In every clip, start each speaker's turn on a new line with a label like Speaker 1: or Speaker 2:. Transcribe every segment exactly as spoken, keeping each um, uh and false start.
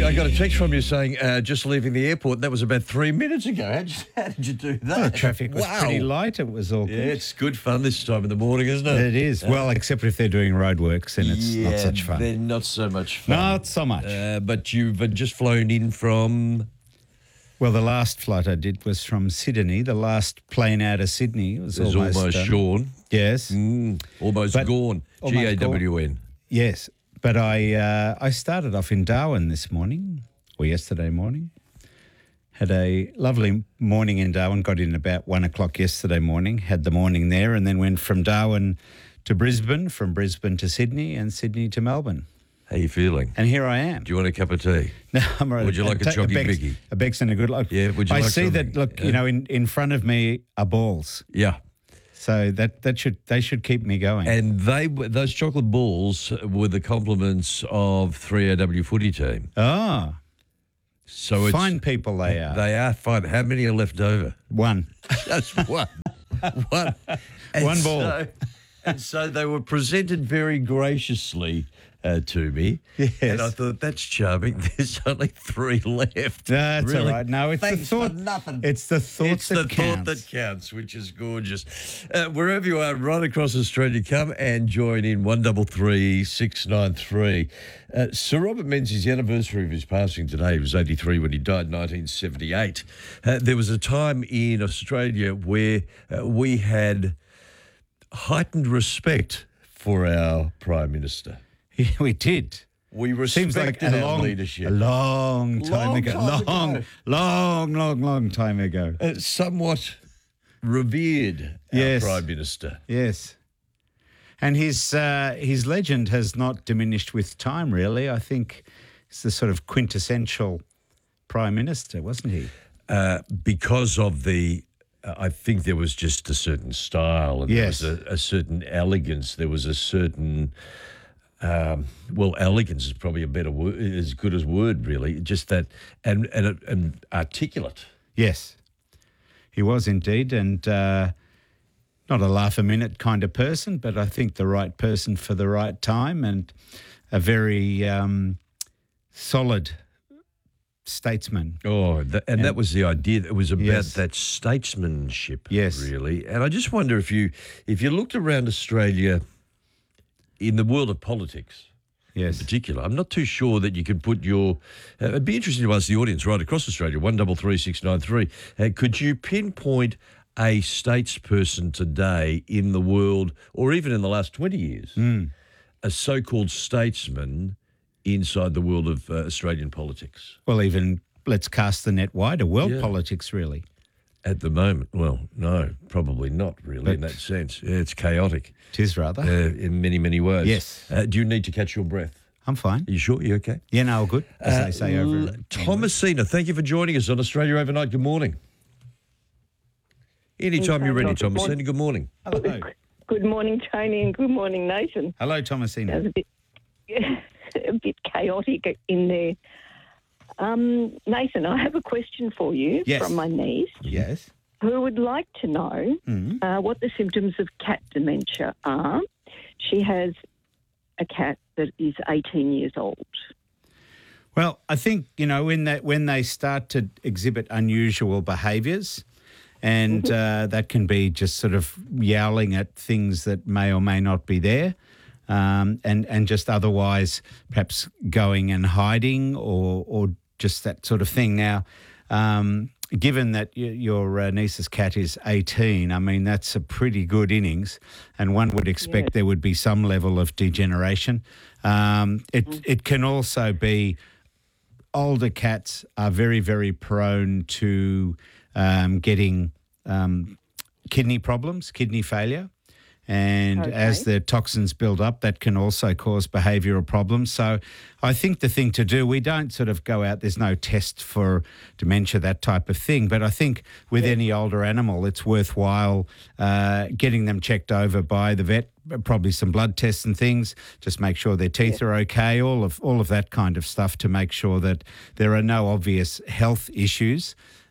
Speaker 1: I got a text from you saying uh, just leaving the airport. And that was about three minutes ago. How did you, how did you do that?
Speaker 2: Well, the traffic was
Speaker 1: Wow.
Speaker 2: pretty light. It was all
Speaker 1: Yeah,
Speaker 2: good.
Speaker 1: it's good fun this time in the morning, isn't it?
Speaker 2: It is. Well, except if they're doing roadworks, then it's
Speaker 1: yeah,
Speaker 2: not such fun.
Speaker 1: They're not so much fun.
Speaker 2: Not so much.
Speaker 1: Uh, but you've uh, just flown in from...
Speaker 2: Well, the last flight I did was from Sydney. The last plane out of Sydney was
Speaker 1: It's
Speaker 2: almost,
Speaker 1: almost
Speaker 2: done.
Speaker 1: shorn.
Speaker 2: Yes.
Speaker 1: Mm, almost
Speaker 2: But-
Speaker 1: gone.
Speaker 2: almost
Speaker 1: G A W N.
Speaker 2: Yes. But I uh, I started off in Darwin this morning, or yesterday morning. Had a lovely morning in Darwin, got in about one o'clock yesterday morning, had the morning there, and then went from Darwin to Brisbane, from Brisbane to Sydney, and Sydney to Melbourne.
Speaker 1: How you feeling?
Speaker 2: And here I am.
Speaker 1: Do you want a cup of tea?
Speaker 2: No, I'm all right.
Speaker 1: Would you like a
Speaker 2: ta-
Speaker 1: choggy
Speaker 2: Bex-
Speaker 1: biggie?
Speaker 2: A Bex and a good luck.
Speaker 1: Yeah, would you
Speaker 2: I
Speaker 1: like
Speaker 2: see
Speaker 1: something?
Speaker 2: that, look,
Speaker 1: Yeah.
Speaker 2: you know, in, in front of me are balls.
Speaker 1: Yeah.
Speaker 2: So that, that should they should keep me going.
Speaker 1: And they those chocolate balls were the compliments of three A W footy team.
Speaker 2: oh,
Speaker 1: So it's,
Speaker 2: fine people they are.
Speaker 1: They are fine. How many are left over?
Speaker 2: One.
Speaker 1: Just one. one. And
Speaker 2: One ball.
Speaker 1: So, and so they were presented very graciously uh, to me.
Speaker 2: Yes.
Speaker 1: And I thought, that's charming. There's only three left.
Speaker 2: That's
Speaker 1: Really?
Speaker 2: all right. No, it's
Speaker 1: Thanks
Speaker 2: the thought.
Speaker 1: for nothing.
Speaker 2: It's the thought
Speaker 1: It's
Speaker 2: that
Speaker 1: the
Speaker 2: counts.
Speaker 1: thought that counts, which is gorgeous. Uh, wherever you are, right across Australia, come and join in one double three six nine three. Uh, Sir Robert Menzies' anniversary of his passing today. He was eighty-three when he died in nineteen seventy-eight. Uh, there was a time in Australia where uh, we had heightened respect for our Prime Minister.
Speaker 2: Yeah, we did.
Speaker 1: We
Speaker 2: Seems like
Speaker 1: respected
Speaker 2: a
Speaker 1: our
Speaker 2: long,
Speaker 1: leadership.
Speaker 2: a long time
Speaker 1: Long
Speaker 2: ago.
Speaker 1: time
Speaker 2: long,
Speaker 1: ago.
Speaker 2: long, long, long time ago.
Speaker 1: Uh, somewhat revered
Speaker 2: Yes.
Speaker 1: our Prime Minister.
Speaker 2: Yes. And his uh, his legend has not diminished with time, really. I think he's the sort of quintessential Prime Minister, wasn't he?
Speaker 1: Uh, because of the, uh, I think there was just a certain style and
Speaker 2: Yes.
Speaker 1: there was a, a certain elegance. There was a certain, um, well, elegance is probably a better word, as good as word, really. Just that, and and, and articulate.
Speaker 2: Yes. He was indeed, and uh, not a laugh a minute kind of person, but I think the right person for the right time, and a very um, solid statesman.
Speaker 1: Oh, that, and, that was the idea. It was about
Speaker 2: Yes.
Speaker 1: that statesmanship,
Speaker 2: Yes.
Speaker 1: really. And I just wonder if you, if you looked around Australia in the world of politics,
Speaker 2: Yes.
Speaker 1: particular. I'm not too sure that you could put your. Uh, it'd be interesting to ask the audience right across Australia. One double three six nine three. Uh, could you pinpoint a statesperson today in the world, or even in the last twenty years,
Speaker 2: Mm.
Speaker 1: a so-called statesman inside the world of uh, Australian politics
Speaker 2: Well, even let's cast the net wider. World
Speaker 1: Yeah.
Speaker 2: politics, really.
Speaker 1: at the moment? Well, no, probably not really in
Speaker 2: But-
Speaker 1: that sense. Yeah, it's chaotic
Speaker 2: It is rather.
Speaker 1: uh, in many, many ways.
Speaker 2: Yes.
Speaker 1: Uh, do you need to catch your breath?
Speaker 2: I'm fine.
Speaker 1: Are you sure? You okay?
Speaker 2: Yeah, no, good, as
Speaker 1: Uh,
Speaker 2: they say over
Speaker 1: L-
Speaker 2: in
Speaker 1: Thomasina, thank you for joining us on Australia Overnight. Good morning. Anytime you're ready,
Speaker 3: Good morning.
Speaker 1: Thomasina. Good morning.
Speaker 2: Hello.
Speaker 3: Good morning, Tony, and good morning, Nathan.
Speaker 2: Hello,
Speaker 3: That
Speaker 2: Thomasina.
Speaker 3: was a bit, a bit chaotic in there. Um, Nathan, I have a question for you
Speaker 2: Yes.
Speaker 3: from my niece,
Speaker 2: Yes.
Speaker 3: who would like to know
Speaker 2: Mm.
Speaker 3: uh, what the symptoms of cat dementia are. She has a cat that is eighteen years old.
Speaker 2: Well, I think, you know, when they, when they start to exhibit unusual behaviours, and uh, that can be just sort of yowling at things that may or may not be there, um, and, and just otherwise perhaps going and hiding or, or just that sort of thing. Now, um, given that y- your uh, niece's cat is eighteen, I mean, that's a pretty good innings, and one would expect
Speaker 3: Yes.
Speaker 2: there would be some level of degeneration. Um, it, it can also be older cats are very, very prone to um, getting um, kidney problems, kidney failure. And
Speaker 3: Okay.
Speaker 2: as the toxins build up, that can also cause behavioural problems. So I think the thing to do, we don't sort of go out, there's no test for dementia, that type of thing. But I think with any older animal, it's worthwhile uh, getting them checked over by the vet, probably some blood tests and things, just make sure their teeth are okay, all of all of that kind of stuff to make sure that there are no obvious health issues.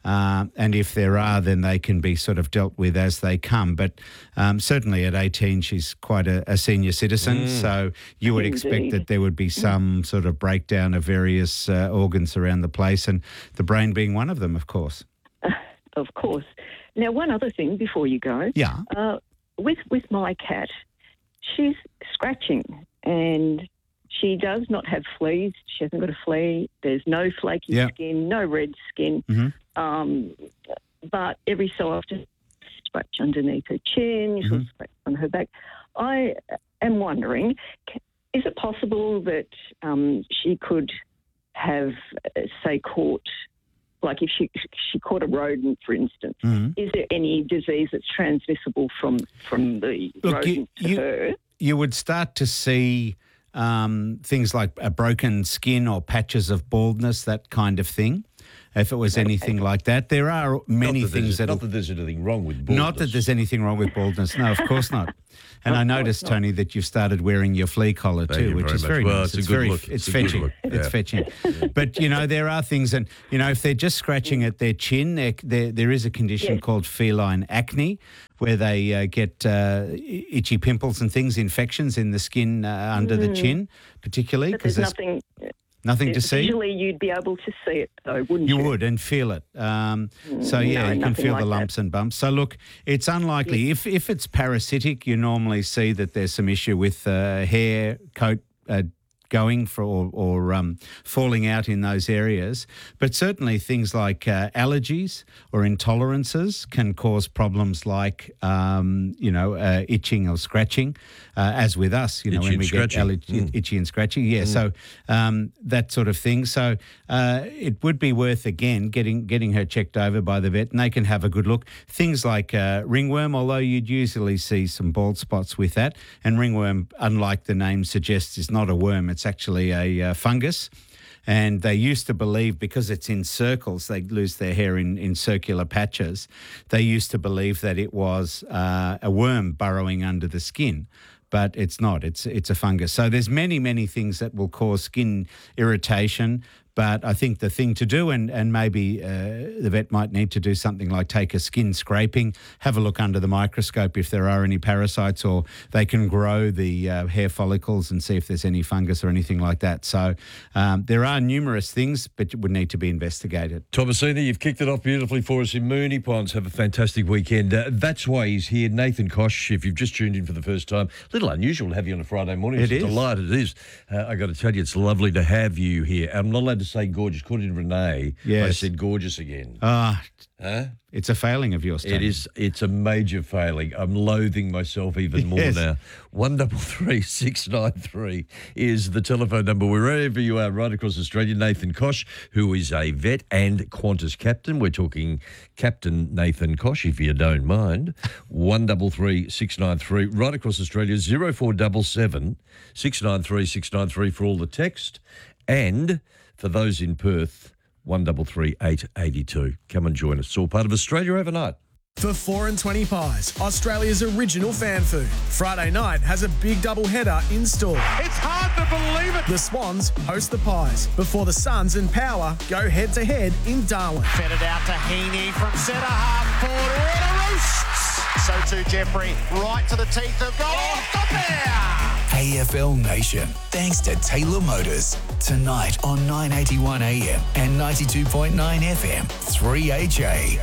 Speaker 2: Uh, and if there are, then they can be sort of dealt with as they come. But um, certainly at eighteen, she's quite a, a senior citizen. Mm. So you would expect
Speaker 3: Indeed.
Speaker 2: that there would be some mm. sort of breakdown of various uh, organs around the place, and the brain being one of them, of course.
Speaker 3: Uh, of course. Now, one other thing before you go.
Speaker 2: Yeah.
Speaker 3: Uh, with, with my cat, she's scratching and she does not have fleas. She hasn't got a flea. There's no flaky
Speaker 2: yeah.
Speaker 3: skin, no red skin.
Speaker 2: Mm-hmm.
Speaker 3: Um, but every so often, scratch underneath her chin, she'll
Speaker 2: Mm-hmm.
Speaker 3: scratch on her back. I am wondering, is it possible that um, she could have, uh, say, caught, like if she she caught a rodent, for instance,
Speaker 2: mm-hmm.
Speaker 3: is there any disease that's transmissible from, from the
Speaker 2: Look,
Speaker 3: rodent
Speaker 2: you,
Speaker 3: to
Speaker 2: you,
Speaker 3: her?
Speaker 2: You would start to see um, things like a broken skin or patches of baldness, that kind of thing. If it was anything like that, there are many
Speaker 1: not that
Speaker 2: things that
Speaker 1: not that there's anything wrong with baldness.
Speaker 2: Not that there's anything wrong with baldness. No, of course not. And I noticed, Tony, that you've started wearing your flea collar
Speaker 1: Thank
Speaker 2: too,
Speaker 1: you
Speaker 2: which
Speaker 1: very
Speaker 2: is
Speaker 1: much.
Speaker 2: very
Speaker 1: Well,
Speaker 2: nice.
Speaker 1: it's a good
Speaker 2: very,
Speaker 1: look.
Speaker 2: it's
Speaker 1: It's a good
Speaker 2: fetching.
Speaker 1: look.
Speaker 2: It's
Speaker 1: Yeah.
Speaker 2: fetching. But you know, there are things, and you know, if they're just scratching at their chin, there there, there is a condition
Speaker 3: Yes.
Speaker 2: called feline acne, where they uh, get uh, itchy pimples and things, infections in the skin uh, under the chin, particularly
Speaker 3: But there's
Speaker 2: there's
Speaker 3: nothing...
Speaker 2: nothing to see.
Speaker 3: Visually, you'd be able to see it, though, wouldn't you?
Speaker 2: You would and feel it. Um, so, yeah,
Speaker 3: no,
Speaker 2: you can
Speaker 3: nothing
Speaker 2: feel
Speaker 3: like
Speaker 2: the
Speaker 3: that.
Speaker 2: lumps and bumps. So, look, it's unlikely. If if it's parasitic, you normally see that there's some issue with uh, hair, coat, uh, going for or, or um, falling out in those areas. But certainly things like uh, allergies or intolerances can cause problems like, um, you know, uh, itching or scratching, uh, as with us, you know,
Speaker 1: Itchy
Speaker 2: when
Speaker 1: and
Speaker 2: we
Speaker 1: scratchy.
Speaker 2: get allergy,
Speaker 1: Mm.
Speaker 2: itchy and scratchy. Yeah, so um, that sort of thing. So uh, it would be worth, again, getting getting her checked over by the vet, and they can have a good look. Things like uh, ringworm, although you'd usually see some bald spots with that. And ringworm, unlike the name suggests, is not a worm. It's actually a uh, fungus. And they used to believe, because it's in circles, they lose their hair in, in circular patches, they used to believe that it was uh, a worm burrowing under the skin. But it's not. It's it's a fungus. So there's many, many things that will cause skin irritation. But I think the thing to do, and, and maybe uh, the vet might need to do something like take a skin scraping, have a look under the microscope if there are any parasites, or they can grow the uh, hair follicles and see if there's any fungus or anything like that. So um, there are numerous things, but it would need to be investigated.
Speaker 1: Thomasina, you've kicked it off beautifully for us in Moonee Ponds. Have a fantastic weekend. Uh, that's why he's here. Nathan Koch, if you've just tuned in for the first time, a little unusual to have you on a Friday morning.
Speaker 2: It
Speaker 1: it's
Speaker 2: is.
Speaker 1: a delight. It is. Uh, I got to tell you, it's lovely to have you here. I'm not allowed to say gorgeous. According to Renee,
Speaker 2: Yes.
Speaker 1: I said gorgeous again.
Speaker 2: Ah,
Speaker 1: Huh?
Speaker 2: it's a failing of yours, Tony.
Speaker 1: It is. It's a major failing. I'm loathing myself even more
Speaker 2: Yes.
Speaker 1: now. One double three six nine three is the telephone number wherever you are, right across Australia. Nathan Koch, who is a vet and Qantas captain. We're talking Captain Nathan Koch, if you don't mind. One double three six nine three, right across Australia. Zero four double seven six nine three six nine three for all the text, and for those in Perth, one double three eight eighty two. Come and join us. It's all part of Australia Overnight.
Speaker 4: For four and twenty Pies, Australia's original fan food. Friday night has a big double header in store.
Speaker 5: It's hard to believe it.
Speaker 4: The Swans host the Pies before the Suns and Power go head to head in Darwin.
Speaker 5: Fed it out to Heaney from centre half forward. What a roost! So too Jeffrey, right to the teeth of goal. Oh, stop there!
Speaker 6: A F L Nation, thanks to Taylor Motors. Tonight on nine eighty-one A M and ninety-two point nine F M, three H A.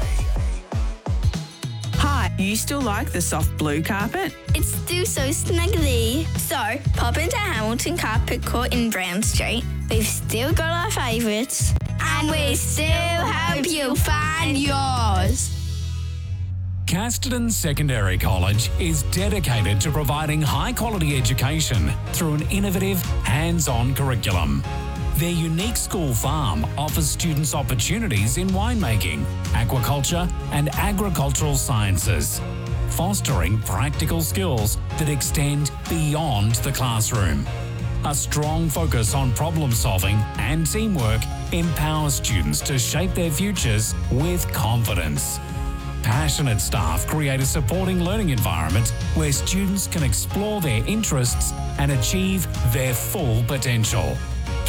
Speaker 7: Hi, you still like the soft blue carpet?
Speaker 8: It's still so snuggly. So, pop into Hamilton Carpet Court in Brown Street. We've still got our favourites. And we still hope you find yours.
Speaker 9: Casterton Secondary College is dedicated to providing high-quality education through an innovative, hands-on curriculum. Their unique school farm offers students opportunities in winemaking, aquaculture, and agricultural sciences, fostering practical skills that extend beyond the classroom. A strong focus on problem-solving and teamwork empowers students to shape their futures with confidence. Passionate staff create a supporting learning environment where students can explore their interests and achieve their full potential.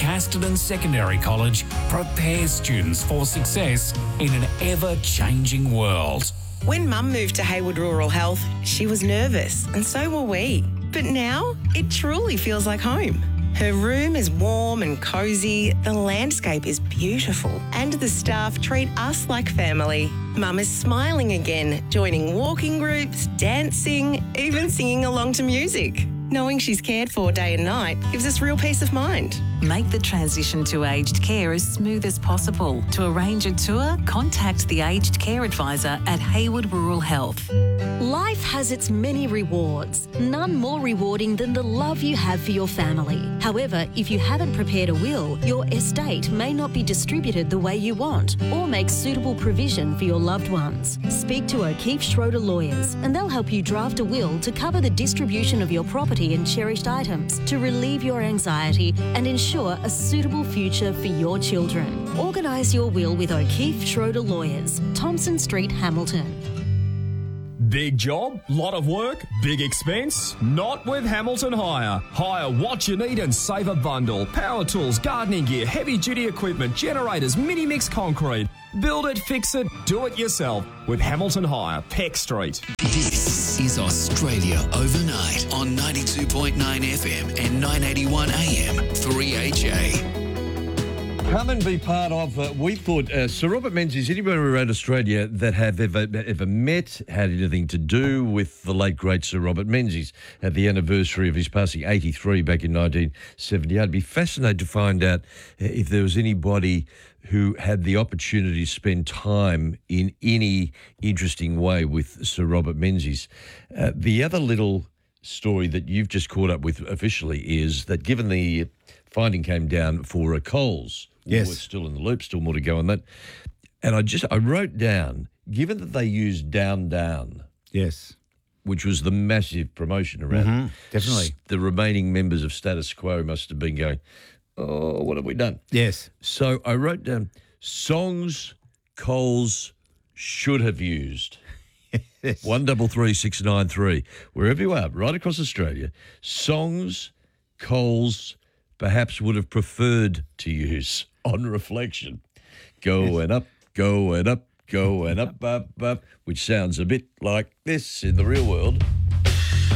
Speaker 9: Casterton Secondary College prepares students for success in an ever-changing world.
Speaker 10: When Mum moved to Hayward Rural Health, she was nervous, and so were we. But now, it truly feels like home. Her room is warm and cosy, the landscape is beautiful, and the staff treat us like family. Mum is smiling again, joining walking groups, dancing, even singing along to music. Knowing she's cared for day and night gives us real peace of mind.
Speaker 11: Make the transition to aged care as smooth as possible. To arrange a tour, contact the Aged Care Advisor at Hayward Rural Health.
Speaker 12: Life has its many rewards, none more rewarding than the love you have for your family. However, if you haven't prepared a will, your estate may not be distributed the way you want or make suitable provision for your loved ones. Speak to O'Keefe Schroeder Lawyers and they'll help you draft a will to cover the distribution of your property and cherished items to relieve your anxiety and ensure a suitable future for your children. Organise your will with O'Keefe Schroeder Lawyers, Thompson Street, Hamilton.
Speaker 13: Big job, lot of work, big expense? Not with Hamilton Hire. Hire what you need and save a bundle. Power tools, gardening gear, heavy duty equipment, generators, mini mix concrete. Build it, fix it, do it yourself with Hamilton Hire, Peck Street.
Speaker 6: This is Australia Overnight on ninety-two point nine F M and nine eighty-one A M, three H A.
Speaker 1: Come and be part of, uh, we thought, uh, Sir Robert Menzies, anybody around Australia that have ever ever met, had anything to do with the late, great Sir Robert Menzies at the anniversary of his passing, eighty-three, back in nineteen seventy-eight. I'd be fascinated to find out if there was anybody who had the opportunity to spend time in any interesting way with Sir Robert Menzies. Uh, the other little story that you've just caught up with officially is that given the finding came down for a Coles,
Speaker 2: yes,
Speaker 1: we're still in the loop, still more to go on that. And I just I wrote down, given that they used Down Down,
Speaker 2: yes,
Speaker 1: which was the massive promotion around
Speaker 2: Mhm,
Speaker 1: it,
Speaker 2: definitely.
Speaker 1: s- the remaining members of Status Quo must have been going, oh, what have we done?
Speaker 2: Yes.
Speaker 1: So I wrote down songs Coles should have used. One double three six nine three. Wherever you are, right across Australia, songs Coles perhaps would have preferred to use on reflection. Going up, going up, going up, up, up, which sounds a bit like this in the real world.